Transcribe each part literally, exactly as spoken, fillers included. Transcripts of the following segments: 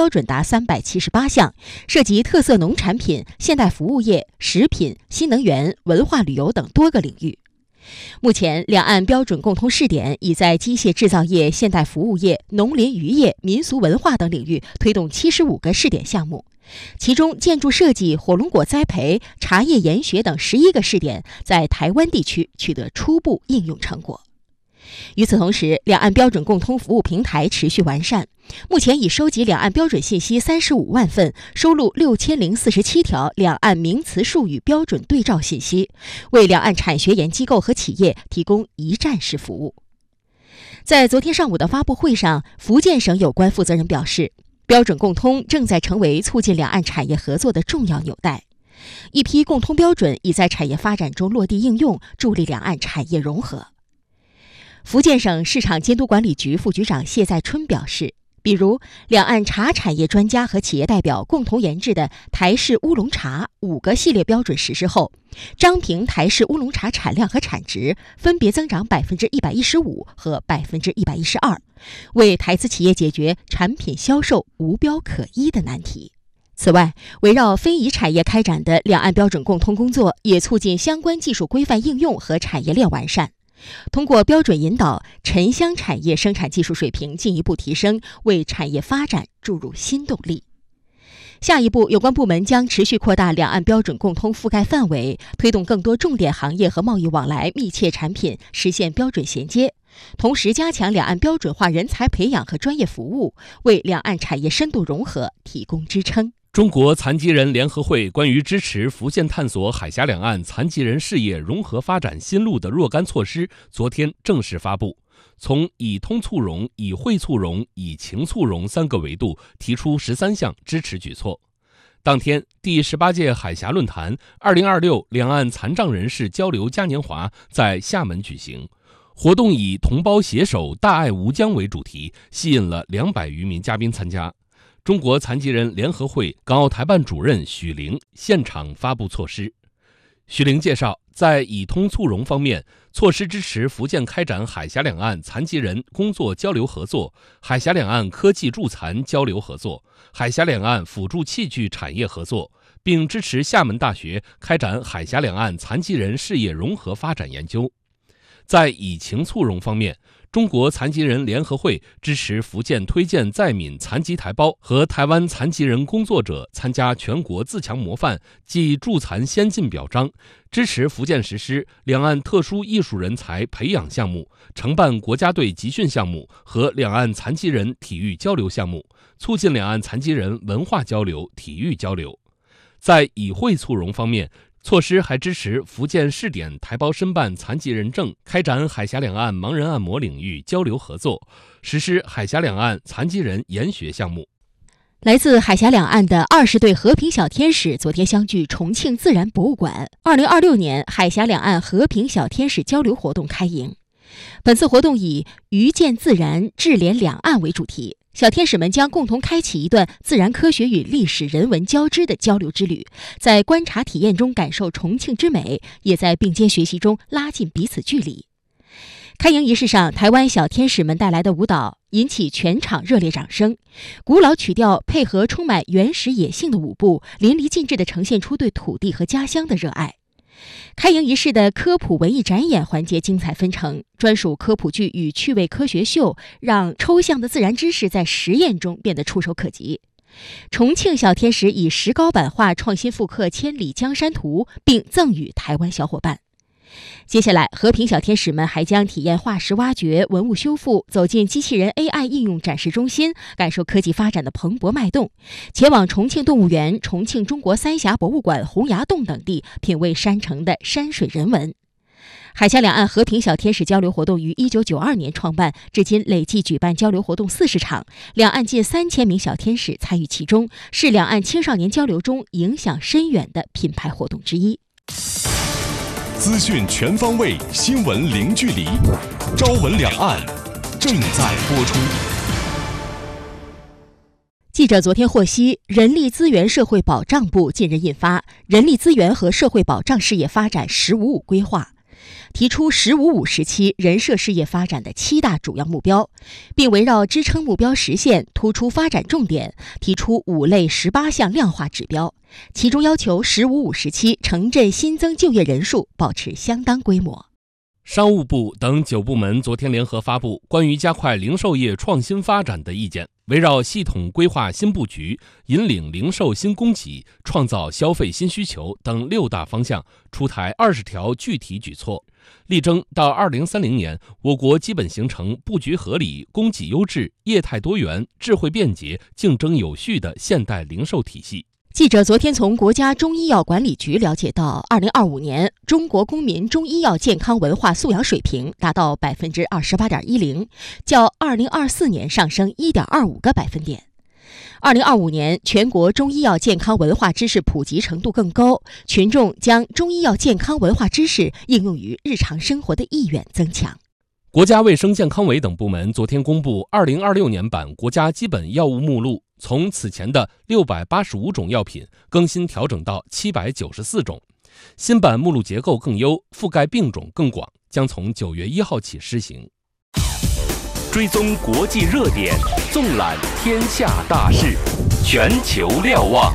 标准达三百七十八项，涉及特色农产品、现代服务业、食品、新能源、文化旅游等多个领域。目前，两岸标准共通试点已在机械制造业、现代服务业、农林渔业、民俗文化等领域推动七十五个试点项目，其中建筑设计、火龙果栽培、茶叶研学等十一个试点在台湾地区取得初步应用成果。与此同时，两岸标准共通服务平台持续完善，目前已收集两岸标准信息三十五万份，收录六千零四十七条两岸名词术语标准对照信息，为两岸产学研机构和企业提供一站式服务。在昨天上午的发布会上，福建省有关负责人表示，标准共通正在成为促进两岸产业合作的重要纽带，一批共通标准已在产业发展中落地应用，助力两岸产业融合。福建省市场监督管理局副局长谢在春表示，比如两岸茶产业专家和企业代表共同研制的台式乌龙茶五个系列标准实施后，彰平台式乌龙茶产量和产值分别增长百分之一百一十五和百分之一百一十二，为台资企业解决产品销售无标可依的难题。此外，围绕非遗产业开展的两岸标准共通工作，也促进相关技术规范应用和产业链完善。通过标准引导，沉香产业生产技术水平进一步提升，为产业发展注入新动力。下一步，有关部门将持续扩大两岸标准共通覆盖范围，推动更多重点行业和贸易往来密切产品实现标准衔接，同时加强两岸标准化人才培养和专业服务，为两岸产业深度融合提供支撑。 中国残疾人联合会关于支持福建探索海峡两岸残疾人事业融合发展新路的若干措施昨天正式发布，从以通促融、以惠促融、以情促融三个维度提出十三项支持举措。当天，第十八届海峡论坛二零二六两岸残障人士交流嘉年华在厦门举行，活动以同胞携手大爱无疆为主题，吸引了两百余名嘉宾参加。中国残疾人联合会港澳台办主任许玲现场发布措施。许玲介绍，在以通促融方面，措施支持福建开展海峡两岸残疾人工作交流合作、海峡两岸科技助残交流合作、海峡两岸辅助器具产业合作，并支持厦门大学开展海峡两岸残疾人事业融合发展研究。在以情促融方面，中国残疾人联合会支持福建推荐在闽残疾台胞和台湾残疾人工作者参加全国自强模范暨助残先进表彰，支持福建实施两岸特殊艺术人才培养项目，承办国家队集训项目和两岸残疾人体育交流项目，促进两岸残疾人文化交流、体育交流。在以惠促融方面，措施还支持福建试点台胞申办残疾人证，开展海峡两岸盲人按摩领域交流合作，实施海峡两岸残疾人研学项目。 来自海峡两岸的二十对和平小天使昨天相聚重庆自然博物馆。二零二六年海峡两岸和平小天使交流活动开营。本次活动以遇见自然，智联两岸为主题。小天使们将共同开启一段自然科学与历史人文交织的交流之旅，在观察体验中感受重庆之美，也在并肩学习中拉近彼此距离。开营仪式上，台湾小天使们带来的舞蹈引起全场热烈掌声，古老曲调配合充满原始野性的舞步，淋漓尽致地呈现出对土地和家乡的热爱。开营仪式的科普文艺展演环节精彩纷呈，专属科普剧与趣味科学秀让抽象的自然知识在实验中变得触手可及。重庆小天使以石膏版画创新复刻《千里江山图》，并赠予台湾小伙伴。接下来，和平小天使们还将体验化石挖掘、文物修复，走进机器人 A I 应用展示中心，感受科技发展的蓬勃脉动，前往重庆动物园、重庆中国三峡博物馆、洪崖洞等地，品味山城的山水人文。海峡两岸和平小天使交流活动于一九九二年创办，至今累计举办交流活动四十场，两岸近三千名小天使参与其中，是两岸青少年交流中影响深远的品牌活动之一。 资讯全方位，新闻零距离。朝闻两岸正在播出。 记者昨天获悉，人力资源社会保障部近日印发《人力资源和社会保障事业发展“十五五”规划》， 提出“十五五”时期人社事业发展的七大主要目标，并围绕支撑目标实现突出发展重点，提出五类十八项量化指标，其中要求“十五五”时期城镇新增就业人数保持相当规模。 商务部等九部门昨天联合发布关于加快零售业创新发展的意见，围绕系统规划新布局、引领零售新供给、创造消费新需求等六大方向，出台二十条具体举措，力争到二零三零年，我国基本形成布局合理、供给优质、业态多元、智慧便捷、竞争有序的现代零售体系。 记者昨天从国家中医药管理局了解到，二零二五年中国公民中医药健康文化素养水平达到百分之二十八点一零，较二零二四年上升一点二五个百分点。二零二五年，全国中医药健康文化知识普及程度更高，群众将中医药健康文化知识应用于日常生活的意愿增强。 国家卫生健康委等部门昨天公布二零二六年版国家基本药物目录，从此前的六百八十五种药品更新调整到七百九十四种，新版目录结构更优，覆盖病种更广，将从九月一号起施行。 追踪国际热点，纵览天下大事，全球瞭望。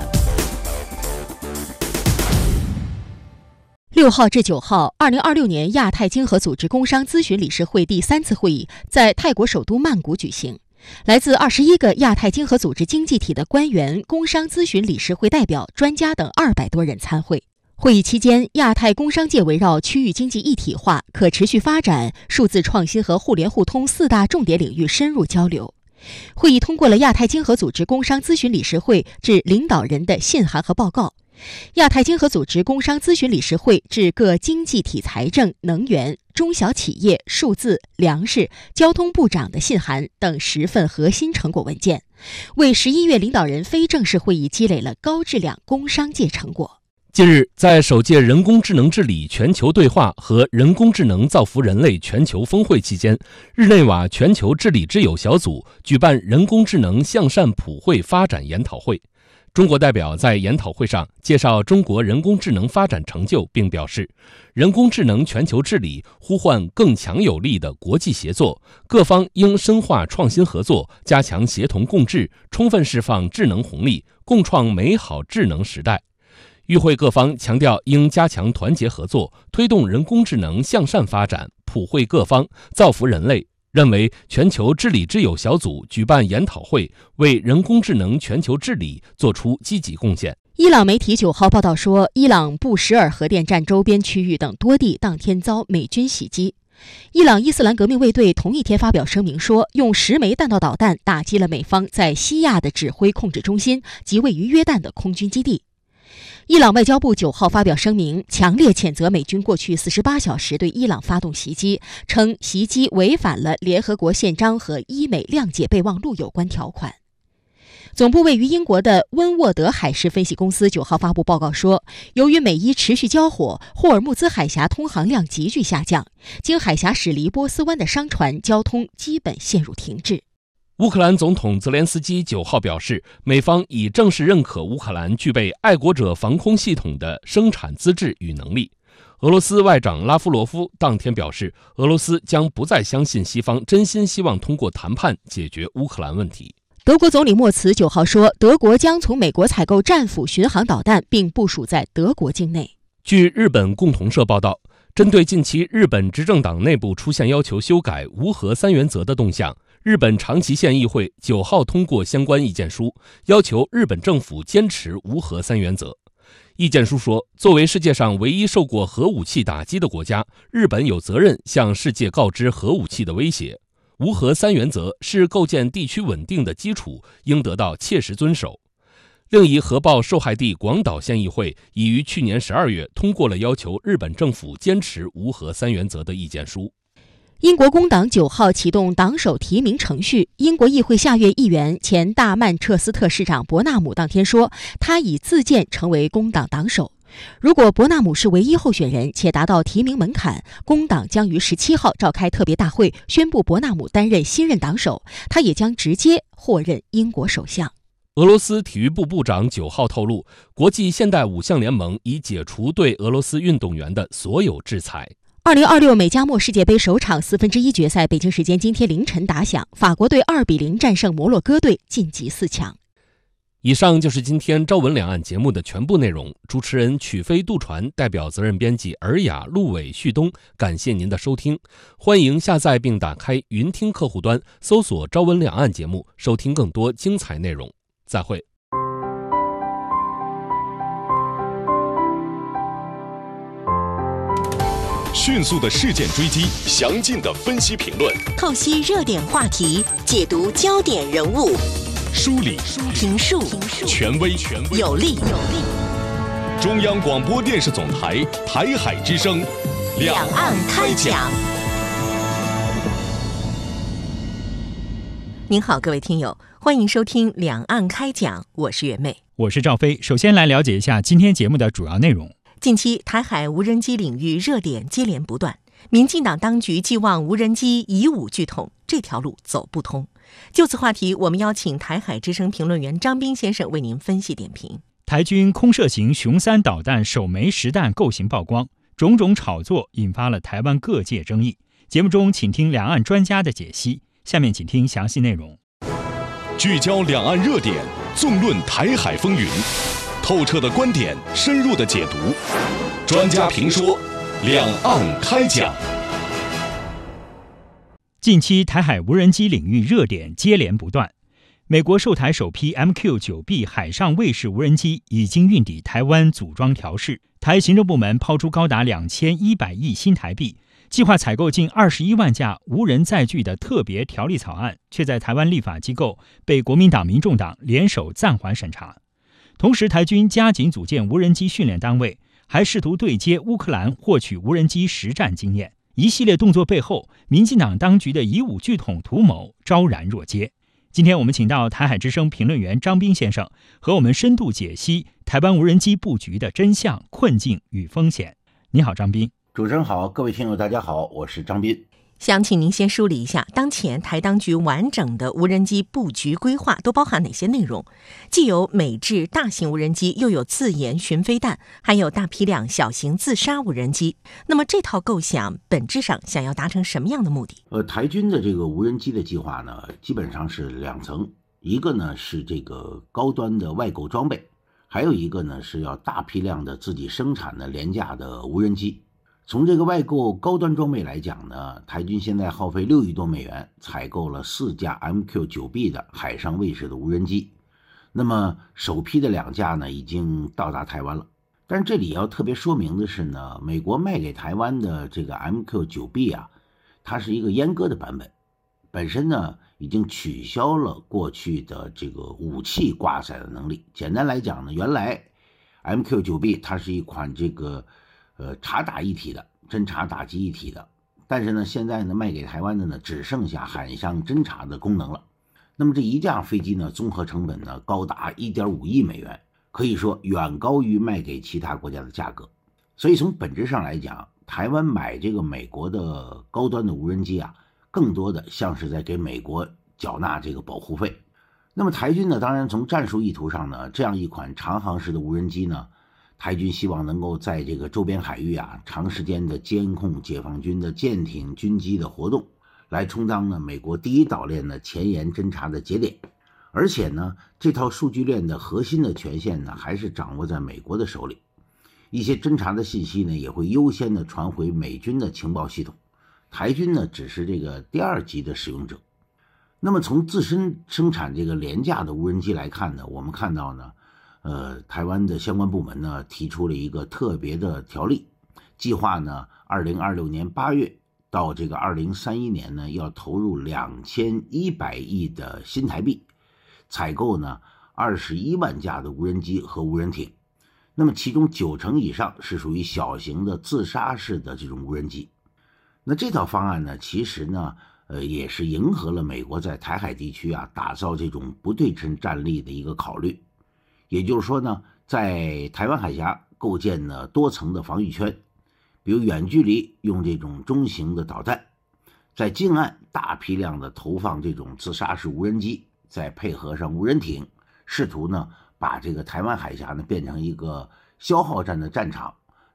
六号至九号，二零二六年亚太经合组织工商咨询理事会第三次会议在泰国首都曼谷举行。来自二十一个亚太经合组织经济体的官员、工商咨询理事会代表、专家等二百多人参会。会议期间，亚太工商界围绕区域经济一体化、可持续发展、数字创新和互联互通四大重点领域深入交流。会议通过了亚太经合组织工商咨询理事会致领导人的信函和报告。亚太经合组织工商咨询理事会致各经济体财政、能源、中小企业、数字、粮食、交通部长的信函等十份核心成果文件，为十一月领导人非正式会议积累了高质量工商界成果。 近日，在首届人工智能治理全球对话和人工智能造福人类全球峰会期间，日内瓦全球治理之友小组举办人工智能向善普惠发展研讨会。中国代表在研讨会上介绍中国人工智能发展成就，并表示，人工智能全球治理呼唤更强有力的国际协作，各方应深化创新合作，加强协同共治，充分释放智能红利，共创美好智能时代。与会各方强调应加强团结合作，推动人工智能向善发展，普惠各方，造福人类。认为全球治理之友小组举办研讨会，为人工智能全球治理做出积极贡献。 伊朗媒体九号报道说，伊朗布什尔核电站周边区域等多地当天遭美军袭击。伊朗伊斯兰革命卫队同一天发表声明说，用十枚弹道导弹打击了美方在西亚的指挥控制中心及位于约旦的空军基地。伊朗外交部九号发表声明，强烈谴责美军过去四十八小时对伊朗发动袭击，称袭击违反了联合国宪章和伊美谅解备忘录有关条款。总部位于英国的温沃德海事分析公司九号发布报告说，由于美伊持续交火，霍尔木兹海峡通航量急剧下降，经海峡驶离波斯湾的商船交通基本陷入停滞。 乌克兰总统泽连斯基九号表示，美方已正式认可乌克兰具备爱国者防空系统的生产资质与能力。俄罗斯外长拉夫罗夫当天表示，俄罗斯将不再相信西方真心希望通过谈判解决乌克兰问题。 德国总理默茨九号说，德国将从美国采购战斧巡航导弹，并部署在德国境内。 据日本共同社报道，针对近期日本执政党内部出现要求修改无核三原则的动向，日本长崎县议会九号通过相关意见书，要求日本政府坚持无核三原则。意见书说，作为世界上唯一受过核武器打击的国家，日本有责任向世界告知核武器的威胁。无核三原则是构建地区稳定的基础，应得到切实遵守。另一核爆受害地广岛县议会已于去年十二月通过了要求日本政府坚持无核三原则的意见书。 英国工党九号启动党首提名程序，英国议会下院议员、前大曼彻斯特市长伯纳姆当天说，他已自荐成为工党党首。如果伯纳姆是唯一候选人且达到提名门槛，工党将于十七号召开特别大会，宣布伯纳姆担任新任党首，他也将直接获任英国首相。 俄罗斯体育部部长九号透露，国际现代五项联盟已解除对俄罗斯运动员的所有制裁。 二零二六美加墨世界杯首场四分之一决赛，北京时间今天凌晨打响，法国队二比零战胜摩洛哥队，晋级四强。 以上就是今天朝闻两岸节目的全部内容。主持人曲飞、杜传，代表责任编辑尔雅、陆伟、旭东，感谢您的收听。欢迎下载并打开云听客户端，搜索朝闻两岸节目，收听更多精彩内容。再会。 迅速的事件追击，详尽的分析评论， 透析热点话题，解读焦点人物， 梳理评述权威有力。 中央广播电视总台台海之声， 两岸开讲。您好，各位听友，欢迎收听两岸开讲，我是袁妹， 我是赵飞。首先来了解一下今天节目的主要内容。 近期台海无人机领域热点接连不断，民进党当局寄望无人机以武拒统，这条路走不通。就此话题，我们邀请台海之声评论员张斌先生为您分析点评。 台军空射型雄三导弹首枚实弹构型曝光，种种炒作引发了台湾各界争议。节目中请听两岸专家的解析，下面请听详细内容。 聚焦两岸热点，纵论台海风云，透彻的观点，深入的解读，专家评说，两岸开讲。 近期台海无人机领域热点接连不断，美国售台首批 M Q 九 B 海上卫士无人机已经运抵台湾组装调试，台行政部门抛出高达两千一百亿新台币，计划采购近二十一万架无人载具的特别条例草案，却在台湾立法机构被国民党、民众党联手暂缓审查。同时，台军加紧组建无人机训练单位，还试图对接乌克兰获取无人机实战经验。一系列动作背后，民进党当局的以武拒统图谋昭然若揭。今天我们请到台海之声评论员张斌先生，和我们深度解析台湾无人机布局的真相、困境与风险。你好，张斌。 主持人好，各位听友大家好，我是张斌。 想请您先梳理一下当前台当局完整的无人机布局规划都包含哪些内容？既有美制大型无人机，又有自研巡飞弹，还有大批量小型自杀无人机。那么这套构想本质上想要达成什么样的目的？ 呃，台军的这个无人机的计划呢，基本上是两层，一个呢是这个高端的外购装备，还有一个呢是要大批量的自己生产的廉价的无人机。从这个外购高端装备来讲呢，台军现在耗费六亿多美元采购了四架 M Q 九 B 的海上卫士的无人机，那么首批的两架呢已经到达台湾了。但是这里要特别说明的是呢，美国卖给台湾的这个 M Q 九 B 啊，它是一个阉割的版本，本身呢已经取消了过去的这个武器挂载的能力。简单来讲呢，原来 M Q 九 B 它是一款这个呃，察打一体的侦察打击一体的，但是呢，现在呢卖给台湾的呢只剩下海上侦察的功能了。那么这一架飞机呢，综合成本呢高达 一点五亿美元，可以说远高于卖给其他国家的价格。所以从本质上来讲，台湾买这个美国的高端的无人机啊，更多的像是在给美国缴纳这个保护费。那么台军呢，当然从战术意图上呢，这样一款长航式的无人机呢，台军希望能够在这个周边海域啊，长时间的监控解放军的舰艇、军机的活动，来充当呢美国第一岛链的前沿侦察的节点。而且呢，这套数据链的核心的权限呢，还是掌握在美国的手里。一些侦察的信息呢，也会优先的传回美军的情报系统，台军呢只是这个第二级的使用者。那么从自身生产这个廉价的无人机来看呢，我们看到呢。呃，台湾的相关部门呢提出了一个特别的条例，计划呢二零二六年八月到这个二零三一年呢要投入两千一百亿的新台币，采购呢二十一万架的无人机和无人艇。那么其中九成以上是属于小型的自杀式的这种无人机。那这套方案呢，其实呢，呃，也是迎合了美国在台海地区啊打造这种不对称战力的一个考虑。也就是说呢，在台湾海峡构建呢多层的防御圈，比如远距离用这种中型的导弹，在近岸大批量的投放这种自杀式无人机，再配合上无人艇，试图呢把这个台湾海峡呢变成一个消耗战的战场，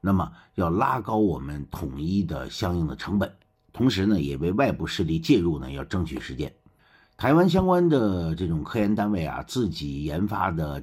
那么要拉高我们统一的相应的成本，同时呢，也为外部势力介入呢要争取时间。台湾相关的这种科研单位啊，自己研发的